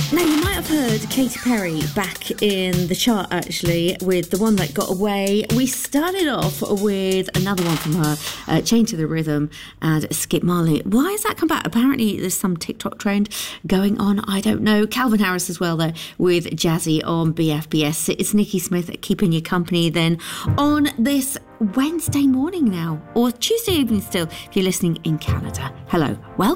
Now, you might have heard Katy Perry back in the chart, actually, with the one that got away. We started off with another one from her, Chain to the Rhythm and Skip Marley. Why has that come back? Apparently, there's some TikTok trend going on. I don't know. Calvin Harris as well, though, with Jazzy on BFBS. It's Nikki Smith keeping you company then on this Wednesday morning now, or Tuesday evening still, if you're listening in Canada. Hello, welcome.